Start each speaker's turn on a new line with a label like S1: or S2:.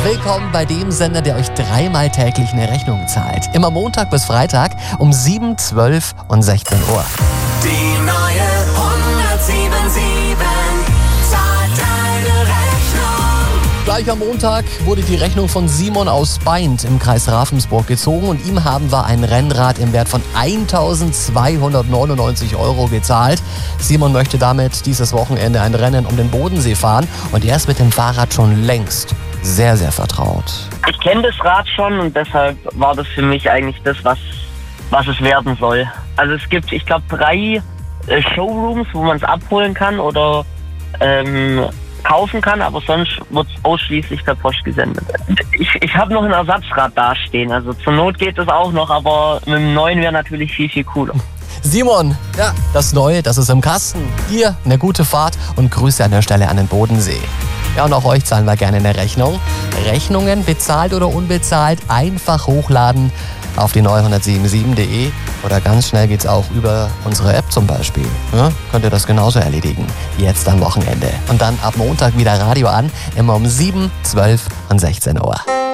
S1: Willkommen bei dem Sender, der euch dreimal täglich eine Rechnung zahlt. Immer Montag bis Freitag um 7, 12 und 16 Uhr.
S2: Die neue 107.7 zahlt deine Rechnung.
S1: Gleich am Montag wurde die Rechnung von Simon aus Beint im Kreis Ravensburg gezogen und ihm haben wir ein Rennrad im Wert von 1.299 € gezahlt. Simon möchte damit dieses Wochenende ein Rennen um den Bodensee fahren und er ist mit dem Fahrrad schon längst sehr, sehr vertraut.
S3: Ich kenne das Rad schon und deshalb war das für mich eigentlich das, was es werden soll. Also es gibt, ich glaube, 3 Showrooms, wo man es abholen kann oder kaufen kann, aber sonst wird es ausschließlich per Post gesendet. Ich habe noch ein Ersatzrad dastehen, also zur Not geht das auch noch, aber mit dem neuen wäre natürlich viel, viel cooler.
S1: Simon, ja, das Neue, das ist im Kasten. Dir eine gute Fahrt und Grüße an der Stelle an den Bodensee. Ja, und auch euch zahlen wir gerne eine Rechnung. Rechnungen, bezahlt oder unbezahlt, einfach hochladen auf die neu177.de oder ganz schnell geht's auch über unsere App zum Beispiel. Ja, könnt ihr das genauso erledigen, jetzt am Wochenende. Und dann ab Montag wieder Radio an, immer um 7, 12 und 16 Uhr.